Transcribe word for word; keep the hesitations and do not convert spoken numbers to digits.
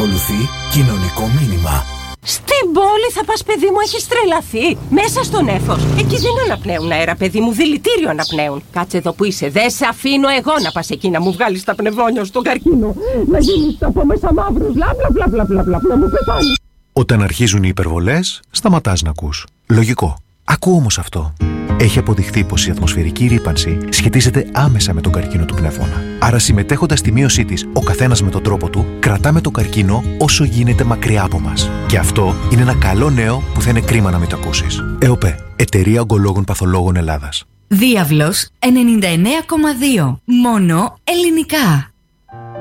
Ακολουθεί κοινωνικό μήνυμα. Στην πόλη θα πας, παιδί μου, έχεις τρελαθεί. Μέσα στον Έφος. Εκεί δεν αναπνέουν αέρα, παιδί μου, δηλητήριο αναπνέουν. Κάτσε εδώ που είσαι, δεν σε αφήνω εγώ να πας εκεί να μου βγάλεις τα πνευμόνια στον καρκίνο. Να γίνεις από μέσα μαύρος, μπλα μπλα μπλα μπλα μπλα, να μου πεθάνει. Όταν αρχίζουν οι υπερβολές, σταματάς να ακούς. Λογικό. Ακού όμως αυτό. Έχει αποδειχθεί πως η ατμοσφαιρική ρύπανση σχετίζεται άμεσα με τον καρκίνο του πνεύμονα. Άρα, συμμετέχοντας στη μείωσή της, ο καθένας με τον τρόπο του, κρατάμε τον καρκίνο όσο γίνεται μακριά από μας. Και αυτό είναι ένα καλό νέο που θα είναι κρίμα να μην το ακούσεις. ΕΟΠΕ, Εταιρεία Ογκολόγων Παθολόγων Ελλάδας. Διάβλος ενενήντα εννέα κόμμα δύο. Μόνο ελληνικά.